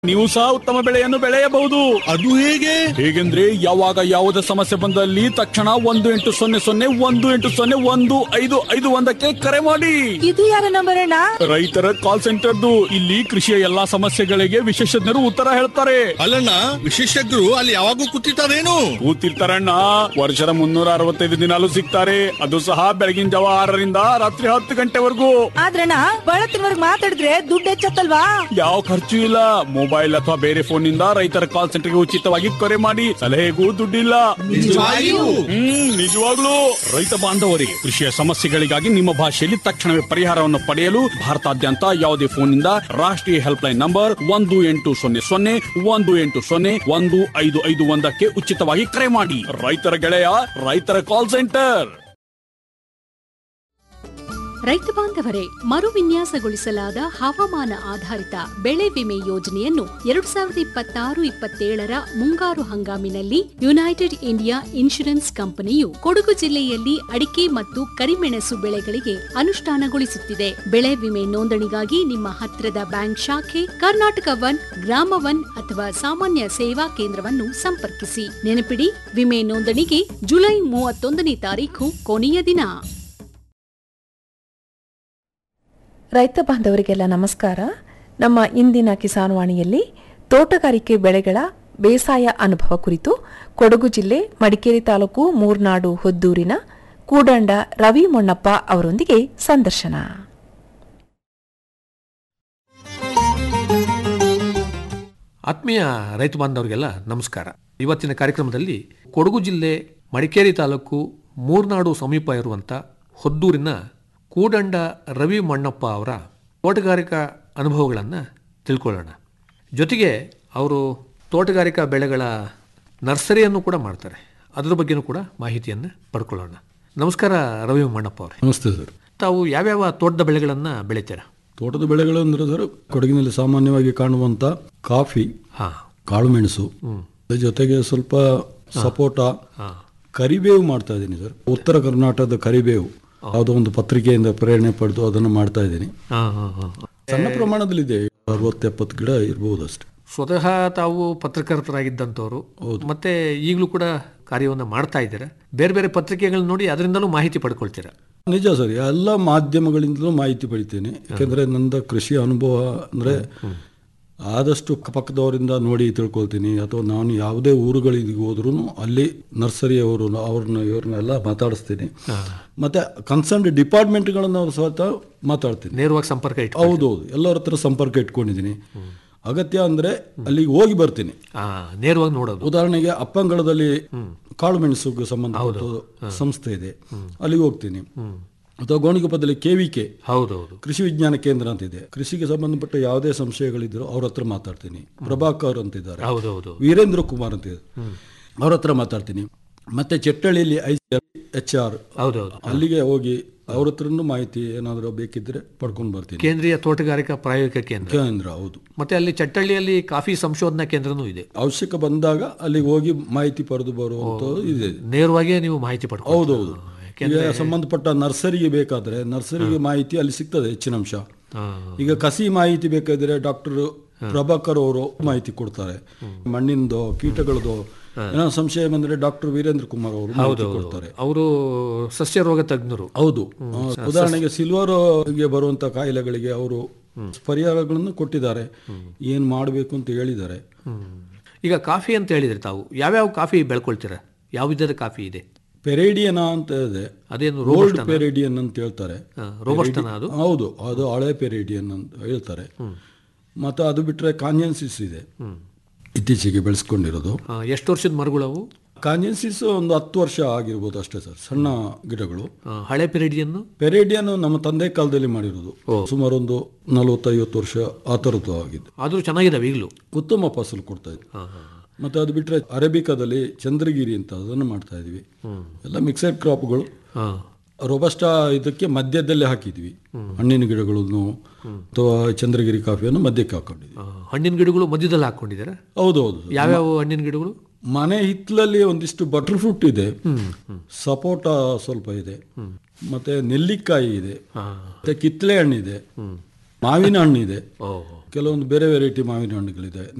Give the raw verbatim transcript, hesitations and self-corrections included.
ನೀವು ಸಹ ಉತ್ತಮ ಬೆಳೆಯನ್ನು ಬೆಳೆಯಬಹುದು. ಅದು ಹೇಗೆ? ಹೇಗೆಂದ್ರೆ ಯಾವಾಗ ಯಾವುದೇ ಸಮಸ್ಯೆ ಬಂದಲ್ಲಿ ತಕ್ಷಣ ಒಂದು ಎಂಟು ಸೊನ್ನೆ ಸೊನ್ನೆ ಒಂದು ಎಂಟು ಸೊನ್ನೆ ಒಂದು ಐದು ಐದು ಒಂದಕ್ಕೆ ಕರೆ ಮಾಡಿ. ಇದು ಯಾರ ನಂಬರ್ ಅಣ್ಣ? ರೈತರ ಕಾಲ್ ಸೆಂಟರ್ದು. ಇಲ್ಲಿ ಕೃಷಿಯ ಎಲ್ಲಾ ಸಮಸ್ಯೆಗಳಿಗೆ ವಿಶೇಷಜ್ಞರು ಉತ್ತರ ಹೇಳ್ತಾರೆ. ಅಲ್ಲಣ್ಣ, ವಿಶೇಷಜ್ಞರು ಅಲ್ಲಿ ಯಾವಾಗೂ ಕೂತಿರ್ತಾರೇನು? ಕೂತಿರ್ತಾರಣ್ಣ. ವರ್ಷದ ಮುನ್ನೂರ ಅರವತ್ತೈದು ದಿನಾಲು ಸಿಗ್ತಾರೆ. ಅದು ಸಹ ಬೆಳಗಿನ ಜಾವ ಆರರಿಂದ ರಾತ್ರಿ ಹತ್ತು ಗಂಟೆವರೆಗೂ. ಆದ್ರಣ್ಣ ಬಳತ್ತಿನವರೆಗೆ ಮಾತಾಡಿದ್ರೆ ದುಡ್ಡು ಹೆಚ್ಚತ್ತಲ್ವಾ? ಯಾವ ಖರ್ಚು ಇಲ್ಲ. ಮೊಬೈಲ್ ಅಥವಾ ಬೇರೆ ಫೋನ್ ನಿಂದ ರೈತರ ಕಾಲ್ ಸೆಂಟರ್ಗೆ ಉಚಿತವಾಗಿ ಕರೆ ಮಾಡಿ. ಸಲಹೆಗೂ ದುಡ್ಡಿಲ್ಲ. ಹ್ಮ್ ನಿಜವಾಗ್ಲೂ. ರೈತ ಬಾಂಧವರಿಗೆ ಕೃಷಿಯ ಸಮಸ್ಯೆಗಳಿಗಾಗಿ ನಿಮ್ಮ ಭಾಷೆಯಲ್ಲಿ ತಕ್ಷಣವೇ ಪರಿಹಾರವನ್ನು ಪಡೆಯಲು ಭಾರತಾದ್ಯಂತ ಯಾವುದೇ ಫೋನ್ ನಿಂದ ರಾಷ್ಟ್ರೀಯ ಹೆಲ್ಪ್ ಲೈನ್ ನಂಬರ್ ಒಂದು ಎಂಟು ಸೊನ್ನೆ ಸೊನ್ನೆ ಒಂದು ಎಂಟು ಸೊನ್ನೆ ಒಂದು ಐದು ಐದು ಒಂದಕ್ಕೆ ಉಚಿತವಾಗಿ ಕರೆ ಮಾಡಿ. ರೈತರ ಗೆಳೆಯ ರೈತರ ಕಾಲ್ ಸೆಂಟರ್. ರೈತ ಬಾಂಧವರೇ, ಮರು ವಿನ್ಯಾಸಗೊಳಿಸಲಾದ ಹವಾಮಾನ ಆಧಾರಿತ ಬೆಳೆ ವಿಮೆ ಯೋಜನೆಯನ್ನು ಎರಡು ಸಾವಿರದ ಇಪ್ಪತ್ತಾರು ಇಪ್ಪತ್ತೇಳರ ಮುಂಗಾರು ಹಂಗಾಮಿನಲ್ಲಿ ಯುನೈಟೆಡ್ ಇಂಡಿಯಾ ಇನ್ಶೂರೆನ್ಸ್ ಕಂಪನಿಯು ಕೊಡಗು ಜಿಲ್ಲೆಯಲ್ಲಿ ಅಡಿಕೆ ಮತ್ತು ಕರಿಮೆಣಸು ಬೆಳೆಗಳಿಗೆ ಅನುಷ್ಠಾನಗೊಳಿಸುತ್ತಿದೆ. ಬೆಳೆ ವಿಮೆ ನೋಂದಣಿಗಾಗಿ ನಿಮ್ಮ ಹತ್ತಿರದ ಬ್ಯಾಂಕ್ ಶಾಖೆ, ಕರ್ನಾಟಕ ವನ್, ಗ್ರಾಮ ವನ್ ಅಥವಾ ಸಾಮಾನ್ಯ ಸೇವಾ ಕೇಂದ್ರವನ್ನು ಸಂಪರ್ಕಿಸಿ. ನೆನಪಿಡಿ, ವಿಮೆ ನೋಂದಣಿಗೆ ಜುಲೈ ಮೂವತ್ತೊಂದನೇ ತಾರೀಖು ಕೊನೆಯ ದಿನ. ರೈತ ಬಾಂಧವರಿಗೆಲ್ಲ ನಮಸ್ಕಾರ. ನಮ್ಮ ಇಂದಿನ ಕಿಸಾನ್ ವಾಣಿಯಲ್ಲಿ ತೋಟಗಾರಿಕೆ ಬೆಳೆಗಳ ಬೇಸಾಯ ಅನುಭವ ಕುರಿತು ಕೊಡಗು ಜಿಲ್ಲೆ ಮಡಿಕೇರಿ ತಾಲೂಕು ಮೂರ್ನಾಡು ಹೊದ್ದೂರಿನ ಕೂಡಂಡ ರವಿ ಮೊಣ್ಣಪ್ಪ ಅವರೊಂದಿಗೆ ಸಂದರ್ಶನ. ಆತ್ಮೀಯ ರೈತ ಬಾಂಧವರಿಗೆಲ್ಲ ನಮಸ್ಕಾರ. ಇವತ್ತಿನ ಕಾರ್ಯಕ್ರಮದಲ್ಲಿ ಕೊಡಗು ಜಿಲ್ಲೆ ಮಡಿಕೇರಿ ತಾಲೂಕು ಮೂರ್ನಾಡು ಸಮೀಪ ಇರುವಂಥ ಹೊದ್ದೂರಿನ ಕೂಡಂಡ ರವಿ ಮೊಣ್ಣಪ್ಪ ಅವರ ತೋಟಗಾರಿಕಾ ಅನುಭವಗಳನ್ನು ತಿಳ್ಕೊಳ್ಳೋಣ. ಜೊತೆಗೆ ಅವರು ತೋಟಗಾರಿಕಾ ಬೆಳೆಗಳ ನರ್ಸರಿಯನ್ನು ಕೂಡ ಮಾಡ್ತಾರೆ. ಅದರ ಬಗ್ಗೆನೂ ಕೂಡ ಮಾಹಿತಿಯನ್ನು ಪಡ್ಕೊಳ್ಳೋಣ. ನಮಸ್ಕಾರ ರವಿ ಮೊಣ್ಣಪ್ಪ ಅವರೇ. ನಮಸ್ತೆ ಸರ್. ತಾವು ಯಾವ್ಯಾವ ತೋಟದ ಬೆಳೆಗಳನ್ನು ಬೆಳಿತೀರಾ? ತೋಟದ ಬೆಳೆಗಳು ಅಂದರೆ ಸರ್, ಕೊಡಗಿನಲ್ಲಿ ಸಾಮಾನ್ಯವಾಗಿ ಕಾಣುವಂಥ ಕಾಫಿ, ಕಾಳುಮೆಣಸು, ಜೊತೆಗೆ ಸ್ವಲ್ಪ ಸಪೋಟ, ಕರಿಬೇವು ಮಾಡ್ತಾ ಇದ್ದೀನಿ ಸರ್. ಉತ್ತರ ಕರ್ನಾಟಕದ ಕರಿಬೇವು ಯಾವುದೋ ಒಂದು ಪತ್ರಿಕೆಯಿಂದ ಪ್ರೇರಣೆ ಪಡೆದು ಅದನ್ನು ಮಾಡ್ತಾ ಇದ್ದೀನಿ. ಸಣ್ಣ ಪ್ರಮಾಣದಲ್ಲಿದೆ, ಅರವತ್ತು ಎಪ್ಪತ್ತು ಗಿಡ ಇರಬಹುದು ಅಷ್ಟೇ. ಸ್ವತಃ ತಾವು ಪತ್ರಕರ್ತರಾಗಿದ್ದಂಥವ್ರು, ಮತ್ತೆ ಈಗಲೂ ಕೂಡ ಕಾರ್ಯವನ್ನು ಮಾಡ್ತಾ ಇದ್ದೀರಾ. ಬೇರೆ ಬೇರೆ ಪತ್ರಿಕೆಗಳನ್ನ ನೋಡಿ ಅದರಿಂದಲೂ ಮಾಹಿತಿ ಪಡ್ಕೊಳ್ತೀರಾ? ನಿಜ ಸರ್, ಎಲ್ಲ ಮಾಧ್ಯಮಗಳಿಂದಲೂ ಮಾಹಿತಿ ಪಡಿತೇನೆ. ಯಾಕೆಂದರೆ ನನ್ನ ಕೃಷಿ ಅನುಭವ ಅಂದರೆ ಆದಷ್ಟು ಪಕ್ಕದವರಿಂದ ನೋಡಿ ತಿಳ್ಕೊಳ್ತೀನಿ. ಅಥವಾ ನಾನು ಯಾವುದೇ ಊರುಗಳಿಗೆ ಹೋದ್ರೂ ಅಲ್ಲಿ ನರ್ಸರಿಯವರು ಅವ್ರನ್ನ ಇವ್ರನ್ನೆಲ್ಲ ಮಾತಾಡಿಸ್ತೀನಿ. ಮತ್ತು ಕನ್ಸರ್ನ್ಡ್ ಡಿಪಾರ್ಟ್ಮೆಂಟ್ಗಳನ್ನು ಅವ್ರ ಸಹಿತ ಮಾತಾಡ್ತೀನಿ. ನೇರವಾಗಿ ಸಂಪರ್ಕ ಇಟ್ಟು? ಹೌದೌದು, ಎಲ್ಲರ ಹತ್ರ ಸಂಪರ್ಕ ಇಟ್ಕೊಂಡಿದ್ದೀನಿ. ಅಗತ್ಯ ಅಂದರೆ ಅಲ್ಲಿಗೆ ಹೋಗಿ ಬರ್ತೀನಿ, ನೇರವಾಗಿ ನೋಡೋದು. ಉದಾಹರಣೆಗೆ ಅಪ್ಪಂಗಳದಲ್ಲಿ ಕಾಳು ಮೆಣಸುಗೆ ಸಂಬಂಧಪಟ್ಟ ಸಂಸ್ಥೆ ಇದೆ, ಅಲ್ಲಿಗೆ ಹೋಗ್ತೀನಿ. ಅಥವಾ ಗೋಣಿಗೊಪ್ಪದಲ್ಲಿ ಕೆ ವಿ ಕೆ ಹೌದೌದು ಕೃಷಿ ವಿಜ್ಞಾನ ಕೇಂದ್ರ ಅಂತ ಇದೆ, ಕೃಷಿಗೆ ಸಂಬಂಧಪಟ್ಟ ಯಾವುದೇ ಸಂಶಯಗಳಿದ್ರು ಅವ್ರ ಹತ್ರ ಮಾತಾಡ್ತೀನಿ. ಪ್ರಭಾಕರ್ ಅಂತಿದ್ದಾರೆ, ವೀರೇಂದ್ರ ಕುಮಾರ್ ಅಂತ ಅವ್ರ ಹತ್ರ ಮಾತಾಡ್ತೀನಿ. ಮತ್ತೆ ಚೆಟ್ಟಳ್ಳಿಯಲ್ಲಿ ಐ ಎಚ್ ಆರ್ ಅಲ್ಲಿಗೆ ಹೋಗಿ ಅವ್ರ ಹತ್ರನೂ ಮಾಹಿತಿ ಏನಾದರೂ ಬೇಕಿದ್ರೆ ಪಡ್ಕೊಂಡು ಬರ್ತೀನಿ. ಕೇಂದ್ರೀಯ ತೋಟಗಾರಿಕಾ ಪ್ರಾಯೋಗಿಕ ಕೇಂದ್ರ ಕೇಂದ್ರ ಹೌದು. ಮತ್ತೆ ಅಲ್ಲಿ ಚಟ್ಟಳ್ಳಿಯಲ್ಲಿ ಕಾಫಿ ಸಂಶೋಧನಾ ಕೇಂದ್ರನೂ ಇದೆ. ಅವಶ್ಯಕ ಬಂದಾಗ ಅಲ್ಲಿಗೆ ಹೋಗಿ ಮಾಹಿತಿ ಪಡೆದು ಬರುವಂಥದ್ದು ಇದೆ. ನೇರವಾಗಿ ನೀವು ಮಾಹಿತಿ ಪಡ್ಕೊ. ಹೌದೌದು. ಈಗ ಸಂಬಂಧಪಟ್ಟ ನರ್ಸರಿಗೆ ಬೇಕಾದ್ರೆ ನರ್ಸರಿಗೆ ಮಾಹಿತಿ ಅಲ್ಲಿ ಸಿಗ್ತದೆ ಹೆಚ್ಚಿನ ಅಂಶ. ಈಗ ಕಸಿ ಮಾಹಿತಿ ಬೇಕಾದ್ರೆ ಡಾಕ್ಟರ್ ಪ್ರಭಾಕರ್ ಅವರು ಮಾಹಿತಿ ಕೊಡ್ತಾರೆ. ಮಣ್ಣಿಂದು, ಕೀಟಗಳದು ಏನೋ ಸಂಶಯ ಬಂದ್ರೆ ಡಾಕ್ಟರ್ ವೀರೇಂದ್ರ ಕುಮಾರ್ ಅವರು ಮಾಹಿತಿ ಕೊಡ್ತಾರೆ. ಅವರು ಸಸ್ಯ ರೋಗ ತಜ್ಞರು. ಹೌದು. ಉದಾಹರಣೆಗೆ ಸಿಲ್ವರ್ ಗೆ ಬರುವಂತ ಕಾಯಿಲೆಗಳಿಗೆ ಅವರು ಪರಿಹಾರಗಳನ್ನು ಕೊಟ್ಟಿದ್ದಾರೆ, ಏನ್ ಮಾಡಬೇಕು ಅಂತ ಹೇಳಿದ್ದಾರೆ. ಈಗ ಕಾಫಿ ಅಂತ ಹೇಳಿದ್ರೆ ತಾವು ಯಾವ್ಯಾವ ಕಾಫಿ ಬೆಳ್ಕೊಳ್ತೀರಾ? ಯಾವ ವಿಧದ ಕಾಫಿ ಇದೆ? ಪೆರೇಡಿಯನ ಅಂತ ಇದೆ. ಅದೇನು ರೋಲ್ಡ್ ಪೆರೇಡಿಯನ್ ಅಂತ ಹೇಳ್ತಾರೆ. ಅದು ಹೌದು, ಅದು ಹಳೆ ಪೆರೇಡಿಯನ್ ಅಂತ ಹೇಳ್ತಾರೆ. ಮತ್ತು ಅದು ಬಿಟ್ಟರೆ ಕಾನ್ಯನ್ಸಿಸ್ ಇದೆ, ಇತ್ತೀಚೆಗೆ ಬೆಳೆಸ್ಕೊಂಡಿರೋದು. ಎಷ್ಟು ವರ್ಷದ ಮರಗಳು? ಕಾನ್ಯನ್ಸಿಸ್ ಒಂದು ಹತ್ತು ವರ್ಷ ಆಗಿರ್ಬೋದು ಅಷ್ಟೇ ಸರ್, ಸಣ್ಣ ಗಿಡಗಳು. ಹಳೆ ಪೆರೇಡಿಯನ್ ಪೆರೇಡಿಯನ್ ನಮ್ಮ ತಂದೆ ಕಾಲದಲ್ಲಿ ಮಾಡಿರೋದು, ಸುಮಾರು ಒಂದು ನಲವತ್ತೈವತ್ತು ವರ್ಷ ಆ ಥರದ್ದು ಆಗಿದ್ದು. ಆದರೂ ಚೆನ್ನಾಗಿದ್ದಾವೆ, ಈಗಲೂ ಉತ್ತಮ ಫಸಲು ಕೊಡ್ತಾ ಇದ್ವಿ. ಮತ್ತು ಅದು ಬಿಟ್ಟರೆ ಅರೇಬಿಕಾದಲ್ಲಿ ಚಂದ್ರಗಿರಿ ಅಂತ ಅದನ್ನು ಮಾಡ್ತಾ ಇದ್ವಿ. ಎಲ್ಲ ಮಿಕ್ಸೆಡ್ ಕ್ರಾಪ್ಗಳು. ರೋಬಸ್ಟಾ ಇದಕ್ಕೆ ಮಧ್ಯದಲ್ಲೇ ಹಾಕಿದ್ವಿ, ಹಣ್ಣಿನ ಗಿಡಗಳನ್ನು ಅಥವಾ ಚಂದ್ರಗಿರಿ ಕಾಫಿಯನ್ನು ಮಧ್ಯಕ್ಕೆ ಹಾಕೊಂಡಿದ್ವಿ. ಹಣ್ಣಿನ ಗಿಡಗಳು ಮಧ್ಯದಲ್ಲಿ ಹಾಕೊಂಡಿದ್ದೀರಾ? ಹೌದೌದು. ಯಾವ್ಯಾವ ಹಣ್ಣಿನ ಗಿಡಗಳು? ಮನೆ ಹಿತ್ತಲಲ್ಲಿ ಒಂದಿಷ್ಟು ಬಟರ್ ಫ್ರೂಟ್ ಇದೆ, ಸಪೋಟ ಸ್ವಲ್ಪ ಇದೆ, ಮತ್ತೆ ನೆಲ್ಲಿಕಾಯಿ ಇದೆ, ಮತ್ತೆ ಕಿತ್ತಳೆ ಹಣ್ಣಿದೆ, ಮಾವಿನ ಹಣ್ಣಿದೆ, ಕೆಲವೊಂದು ಬೇರೆ ವೆರೈಟಿ ಮಾವಿನ ಹಣ್ಣುಗಳಿದೆ.